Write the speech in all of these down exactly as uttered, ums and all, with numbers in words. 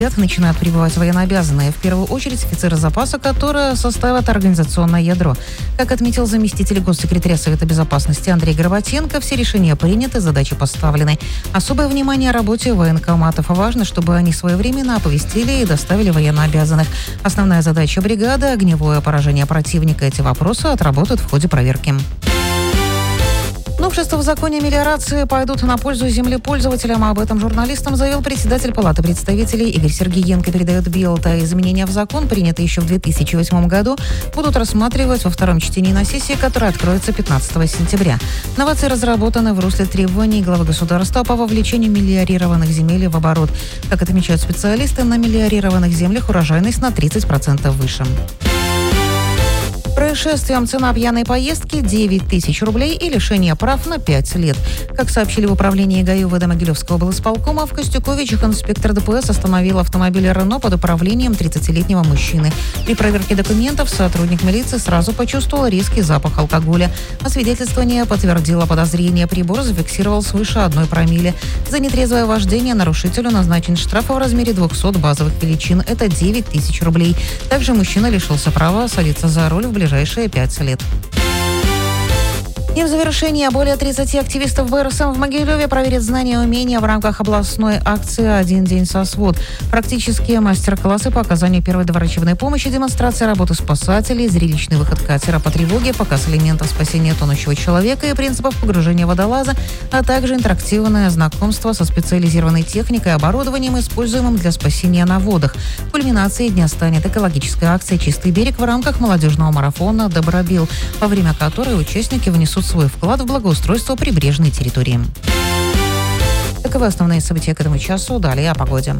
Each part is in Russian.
начинают прибывать военнообязанные, в первую очередь офицеры запаса, которые составят организационное ядро. Как отметил заместитель госсекретаря Совета безопасности Андрей Горбатенко, все решения приняты, задачи поставлены. Особое внимание работе военкоматов. Важно, чтобы они своевременно оповестили и доставили военнообязанных. Основная задача бригады – огневое поражение противника. Эти вопросы отработают в ходе проверки. Новшества в законе о мелиорации пойдут на пользу землепользователям. Об этом журналистам заявил председатель Палаты представителей Игорь Сергиенко, передает Белта. Изменения в закон, принятые еще в две тысячи восьмом году, будут рассматривать во втором чтении на сессии, которая откроется пятнадцатого сентября. Новации разработаны в русле требований главы государства по вовлечению мелиорированных земель в оборот. Как отмечают специалисты, на мелиорированных землях урожайность на тридцать процентов выше. Происшествием цена пьяной поездки девять тысяч рублей и лишение прав на пять лет. Как сообщили в управлении ГАИ УВД Могилевского облсполкома, в Костюковичах инспектор ДПС остановил автомобиль «Рено» под управлением тридцатилетнего мужчины. При проверке документов сотрудник милиции сразу почувствовал резкий запах алкоголя. Освидетельствование подтвердило подозрение. Прибор зафиксировал свыше одной промилле. За нетрезвое вождение нарушителю назначен штраф в размере двухсот базовых величин. Это девять тысяч рублей. Также мужчина лишился права садиться за руль в ближайшие пять лет. И в завершение более тридцати активистов БРСМ в Могилеве проверят знания и умения в рамках областной акции «Один день со свод». Практические мастер-классы по оказанию первой доврачебной помощи, демонстрация работы спасателей, зрелищный выход катера по тревоге, показ элементов спасения тонущего человека и принципов погружения водолаза, а также интерактивное знакомство со специализированной техникой и оборудованием, используемым для спасения на водах. Кульминацией дня станет экологическая акция «Чистый берег» в рамках молодежного марафона «Добробил», во время которой участники внесут свой вклад в благоустройство прибрежной территории. Таковы основные события к этому часу. Далее о погоде.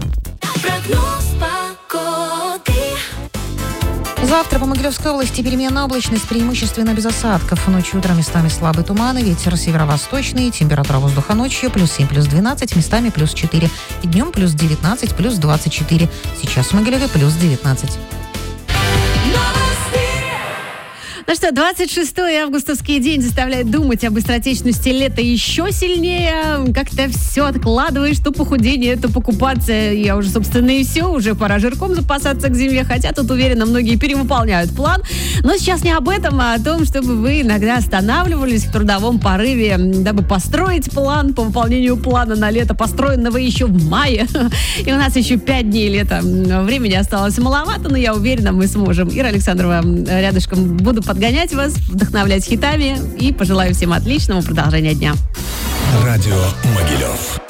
Завтра по Могилевской области переменная облачность, преимущественно без осадков. Ночью, утром местами слабый туман и ветер северо-восточный. Температура воздуха ночью плюс семь, плюс двенадцать, местами плюс четыре. И днем плюс девятнадцать, плюс двадцать четыре. Сейчас в Могилеве плюс девятнадцать. Ну что, двадцать шестой августовский день заставляет думать об быстротечности лета еще сильнее. Как-то все откладываешь, то похудение, то покупаться. Я уже, собственно, и все. Уже пора жирком запасаться к зиме. Хотя тут, уверена, многие перевыполняют план. Но сейчас не об этом, а о том, чтобы вы иногда останавливались в трудовом порыве, дабы построить план по выполнению плана на лето, построенного еще в мае. И у нас еще пять дней лета. Времени осталось маловато, но я уверена, мы сможем. Ира Александрова рядышком. Буду подгонять вас, вдохновлять хитами и пожелаю всем отличного продолжения дня. Радио Могилев.